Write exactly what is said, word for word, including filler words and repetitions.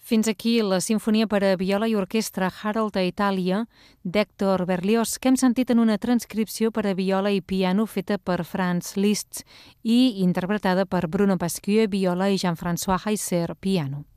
Fins aquí la sinfonia per a viola i orquestra Harold a Itàlia d'Hector Berlioz, que hem sentit en una transcripció per a viola i piano feta per Franz Liszt i interpretada per Bruno Pasquier, viola, i Jean-François Heisser, piano.